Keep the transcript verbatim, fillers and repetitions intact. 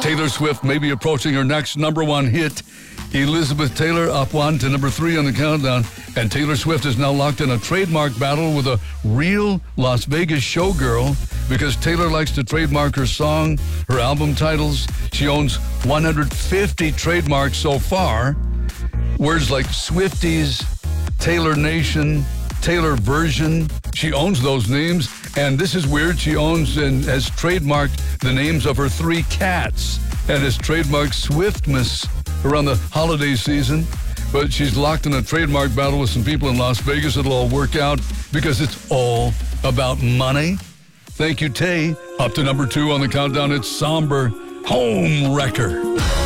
Taylor Swift may be approaching her next number one hit. Elizabeth Taylor up one to number three on the countdown. And Taylor Swift is now locked in a trademark battle with a real Las Vegas showgirl because Taylor likes to trademark her song, her album titles. She owns one hundred fifty trademarks so far. Words like Swifties, Taylor Nation, Taylor Version. She owns those names. And this is weird. She owns and has trademarked the names of her three cats and has trademarked Swiftmas around the holiday season. But she's locked in a trademark battle with some people in Las Vegas. It'll all work out because it's all about money. Thank you, Tay. Up to number two on the countdown, it's Somber Home Wrecker.